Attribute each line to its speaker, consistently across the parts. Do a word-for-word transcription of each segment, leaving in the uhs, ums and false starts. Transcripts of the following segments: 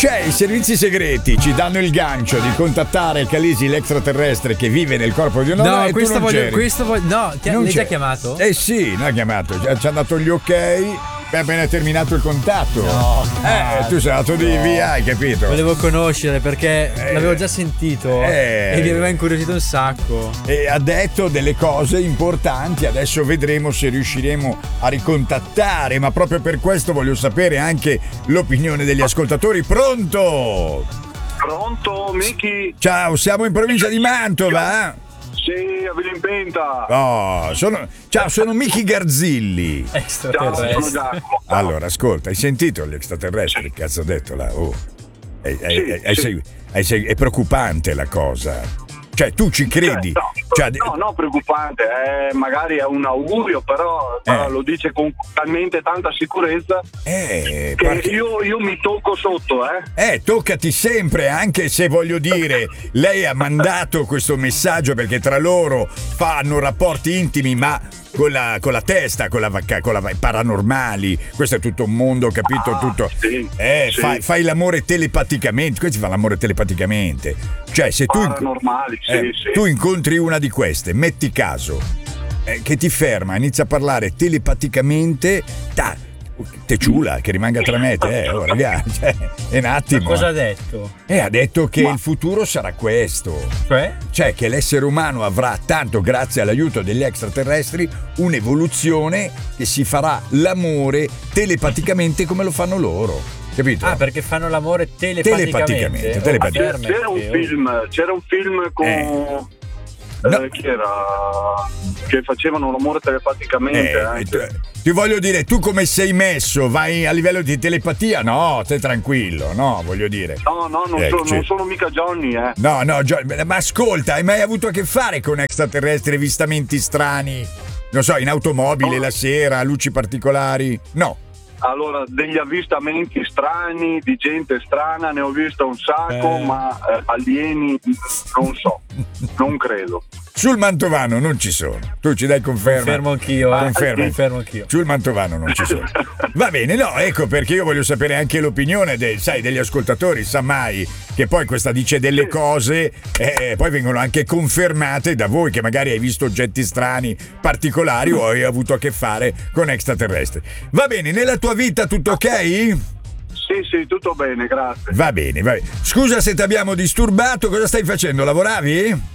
Speaker 1: Cioè, i servizi segreti ci danno il gancio di contattare Calisi, l'extraterrestre che vive nel corpo di una donna.
Speaker 2: No, questo voglio, questo voglio. No, ti ha, l'hai già chiamato?
Speaker 1: Eh sì, l'ha chiamato, ci ha dato gli ok. Beh, appena terminato il contatto.
Speaker 2: No,
Speaker 1: eh, tu sei andato di
Speaker 2: no.
Speaker 1: via, hai capito?
Speaker 2: Volevo conoscere perché
Speaker 1: eh,
Speaker 2: l'avevo già sentito
Speaker 1: eh,
Speaker 2: e mi aveva incuriosito un sacco.
Speaker 1: E ha detto delle cose importanti, adesso vedremo se riusciremo a ricontattare, ma proprio per questo voglio sapere anche l'opinione degli ascoltatori. Pronto?
Speaker 3: Pronto, Miki?
Speaker 1: Ciao, siamo in provincia di Mantova.
Speaker 3: Sì, a Vilimpenta.
Speaker 1: Oh, sono, ciao, sono Miki Garzilli.
Speaker 3: Ciao, sono Giacomo.
Speaker 1: Allora, ascolta, hai sentito gli extraterrestri? Che cazzo ha detto là? Oh. È, è,
Speaker 3: Sì,
Speaker 1: è,
Speaker 3: sì.
Speaker 1: È, è, è preoccupante la cosa. Cioè, tu ci credi?
Speaker 3: Cioè, no,
Speaker 1: cioè,
Speaker 3: no, no, preoccupante. Eh, magari è un augurio, però, però
Speaker 1: Eh.
Speaker 3: lo dice con talmente tanta sicurezza
Speaker 1: Eh,
Speaker 3: che
Speaker 1: perché-
Speaker 3: io, io mi tocco sotto, eh.
Speaker 1: Eh, toccati sempre, anche se voglio dire, lei ha mandato questo messaggio perché tra loro fanno rapporti intimi, ma con la, con la testa, con la, vacca- con la paranormali. Questo è tutto un mondo, capito?
Speaker 3: Ah,
Speaker 1: Tutto.
Speaker 3: sì,
Speaker 1: eh,
Speaker 3: sì.
Speaker 1: Fai, fai l'amore telepaticamente. Questi fanno l'amore telepaticamente. Cioè, se tu,
Speaker 3: Paranormali, sì,
Speaker 1: eh,
Speaker 3: sì.
Speaker 1: tu incontri una di queste, metti caso eh, che ti ferma, inizia a parlare telepaticamente, ta, te ciula, che rimanga tra me e te, oh, ragazzi, cioè, è un attimo.
Speaker 2: Cosa ha detto?
Speaker 1: E ha detto che
Speaker 3: Ma-
Speaker 1: il futuro sarà questo.
Speaker 2: Cioè?
Speaker 1: Cioè che l'essere umano avrà, tanto grazie all'aiuto degli extraterrestri, un'evoluzione che si farà l'amore telepaticamente come lo fanno loro. Capito?
Speaker 2: Ah, perché fanno l'amore telepaticamente.
Speaker 1: Telepaticamente,
Speaker 2: Oh,
Speaker 1: telepaticamente.
Speaker 3: C'era un
Speaker 2: ferme, oh.
Speaker 3: film, c'era un film con
Speaker 1: Eh.
Speaker 3: eh,
Speaker 1: No.
Speaker 3: chi era? Che facevano l'amore telepaticamente
Speaker 1: Eh,
Speaker 3: anche.
Speaker 1: tu- ti voglio dire, tu come sei messo? Vai a livello di telepatia? No, stai tranquillo, no, voglio dire.
Speaker 3: No, no, non,
Speaker 1: Ecco,
Speaker 3: so-
Speaker 1: sì.
Speaker 3: non sono mica Johnny, eh.
Speaker 1: No, no, Gio- ma ascolta, hai mai avuto a che fare con extraterrestri, avvistamenti strani? Non so, in automobile
Speaker 3: No.
Speaker 1: la sera, luci particolari? No.
Speaker 3: Allora, degli avvistamenti strani, di gente strana, ne ho visto un sacco,
Speaker 2: Eh.
Speaker 3: ma eh, alieni non so, non credo.
Speaker 1: Sul Mantovano non ci sono. Tu ci dai conferma?
Speaker 2: Confermo anch'io, eh.
Speaker 1: Conferma.
Speaker 2: Confermo anch'io.
Speaker 1: Sul Mantovano non ci sono. Va bene, no, ecco perché io voglio sapere anche l'opinione dei, sai, degli ascoltatori, sa mai che poi questa dice delle cose e poi vengono anche confermate da voi che magari hai visto oggetti strani, particolari o hai avuto a che fare con extraterrestri. Va bene, nella tua vita tutto ok?
Speaker 3: Sì, sì, tutto bene, grazie.
Speaker 1: Va bene, va bene. Scusa se ti abbiamo disturbato, cosa stai facendo? Lavoravi?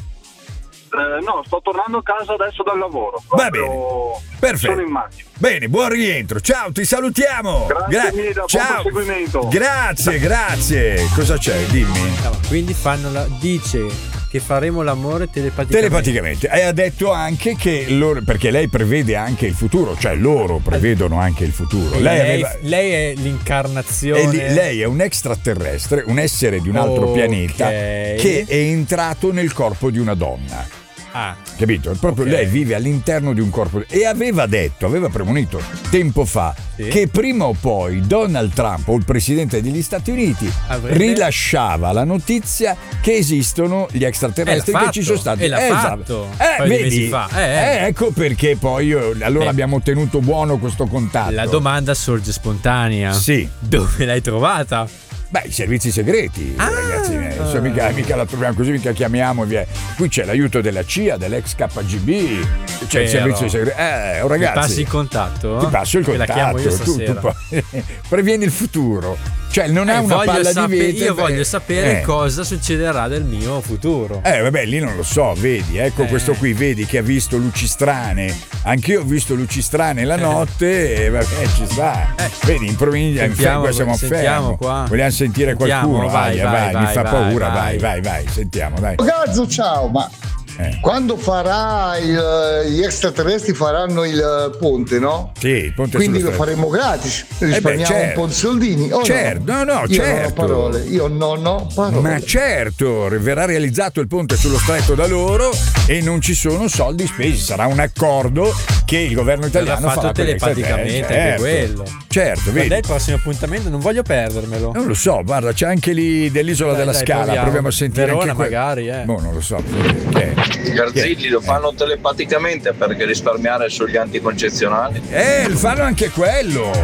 Speaker 3: Eh, no, sto tornando a casa adesso dal lavoro.
Speaker 1: Va
Speaker 3: Proprio
Speaker 1: bene, perfetto.
Speaker 3: Sono in macchina.
Speaker 1: Bene, buon rientro. Ciao, ti salutiamo.
Speaker 3: Grazie mille, buon
Speaker 1: ciao.
Speaker 3: proseguimento.
Speaker 1: Grazie, grazie. Cosa c'è? Dimmi.
Speaker 2: Quindi fanno la. Dice che faremo l'amore telepaticamente.
Speaker 1: Telepaticamente. E ha detto anche che loro, perché lei prevede anche il futuro, cioè loro prevedono anche il futuro.
Speaker 2: E
Speaker 1: Lei,
Speaker 2: Lei,
Speaker 1: aveva-
Speaker 2: lei è l'incarnazione.
Speaker 1: e di- lei è un extraterrestre, un essere di un altro
Speaker 2: Ok.
Speaker 1: pianeta che è entrato nel corpo di una donna.
Speaker 2: Ah,
Speaker 1: Capito? Proprio
Speaker 2: Ok.
Speaker 1: lei vive all'interno di un corpo e aveva detto, aveva premonito tempo fa
Speaker 2: Sì.
Speaker 1: che prima o poi Donald Trump o il presidente degli Stati Uniti
Speaker 2: Avrebbe-
Speaker 1: rilasciava la notizia che esistono gli extraterrestri
Speaker 2: E l'ha
Speaker 1: che ci sono
Speaker 2: fatto,
Speaker 1: stati.
Speaker 2: e l'ha
Speaker 1: Esatto.
Speaker 2: fatto.
Speaker 1: Eh,
Speaker 2: Poi di
Speaker 1: vedi?
Speaker 2: mesi fa. Eh, eh.
Speaker 1: ecco perché poi io- allora
Speaker 2: Eh.
Speaker 1: abbiamo tenuto buono questo contatto.
Speaker 2: la domanda sorge spontanea.
Speaker 1: Sì.
Speaker 2: Dove l'hai trovata?
Speaker 1: Beh, i servizi segreti,
Speaker 2: Ah.
Speaker 1: ragazzi miei. Adesso mica, mica la troviamo così, mica chiamiamo e via. Qui c'è l'aiuto della C I A, dell'ex K G B, c'è il
Speaker 2: Vero.
Speaker 1: servizio segreto. Eh, oh,
Speaker 2: Mi
Speaker 1: ragazzi.
Speaker 2: passi il contatto?
Speaker 1: Ti passo il
Speaker 2: Che la chiamo io
Speaker 1: contatto, tu, tu
Speaker 2: stasera.
Speaker 1: poi previeni il futuro. Cioè, non ha
Speaker 2: Eh,
Speaker 1: una
Speaker 2: voglio
Speaker 1: palla
Speaker 2: sape-
Speaker 1: di vetro.
Speaker 2: Io voglio sapere
Speaker 1: eh.
Speaker 2: cosa succederà del mio futuro.
Speaker 1: Eh, vabbè, lì non lo so, vedi, ecco
Speaker 2: Eh.
Speaker 1: questo qui, vedi che ha visto luci strane. Anch'io ho visto luci strane la notte e vabbè, ci sta.
Speaker 2: Eh.
Speaker 1: Vedi, in provincia, in
Speaker 2: Sentiamo,
Speaker 1: Fermo siamo a
Speaker 2: sentiamo
Speaker 1: Fermo.
Speaker 2: qua.
Speaker 1: Vogliamo sentire
Speaker 2: Sentiamo,
Speaker 1: qualcuno?
Speaker 2: vai,
Speaker 1: vai,
Speaker 2: vai,
Speaker 1: vai, mi
Speaker 2: vai,
Speaker 1: fa
Speaker 2: vai,
Speaker 1: paura, vai,
Speaker 2: vai.
Speaker 1: vai, vai, sentiamo, dai.
Speaker 4: Ragazzo, ciao, ma
Speaker 1: Eh.
Speaker 4: quando farà il- gli extraterrestri faranno il ponte, no?
Speaker 1: Sì, il ponte
Speaker 4: Quindi
Speaker 1: sullo
Speaker 4: lo
Speaker 1: stretto.
Speaker 4: faremo gratis, risparmiamo
Speaker 1: certo.
Speaker 4: un po' di soldini. Oh,
Speaker 1: Certo, no, no,
Speaker 4: io
Speaker 1: certo.
Speaker 4: non ho parole, io non ho parole.
Speaker 1: Ma certo, verrà realizzato il ponte sullo stretto da loro e non ci sono soldi spesi, sarà un accordo che il governo italiano
Speaker 2: L'ha fatto
Speaker 1: farà con gli
Speaker 2: telepaticamente,
Speaker 1: extraterrestri.
Speaker 2: anche quello.
Speaker 1: Certo,
Speaker 2: Quando è
Speaker 1: vedi.
Speaker 2: il prossimo appuntamento? Non voglio perdermelo.
Speaker 1: Non lo so, guarda, c'è anche lì dell'Isola
Speaker 2: Dai,
Speaker 1: della
Speaker 2: dai,
Speaker 1: Scala,
Speaker 2: proviamo.
Speaker 1: proviamo a sentire
Speaker 2: Verona
Speaker 1: anche que-
Speaker 2: magari, eh.
Speaker 1: Boh, non lo so. Che è?
Speaker 5: I garzilli lo
Speaker 1: Eh.
Speaker 5: fanno telepaticamente perché risparmiare sugli anticoncezionali.
Speaker 1: Eh, fanno anche quello.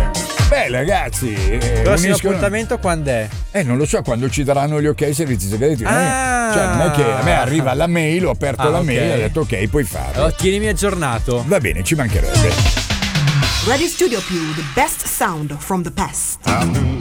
Speaker 1: Beh, ragazzi, eh,
Speaker 2: Il prossimo
Speaker 1: uniscono-
Speaker 2: appuntamento quando è?
Speaker 1: Eh, non lo so, quando ci daranno gli ok ai servizi segreti. Non è-
Speaker 2: Ah.
Speaker 1: Cioè, non è che a me arriva la mail, ho aperto
Speaker 2: Ah,
Speaker 1: la
Speaker 2: ok.
Speaker 1: mail e ho detto ok, puoi farlo.
Speaker 2: Allora, tienimi aggiornato.
Speaker 1: Va bene, ci mancherebbe.
Speaker 5: Radio Studio Più, the best sound from the past.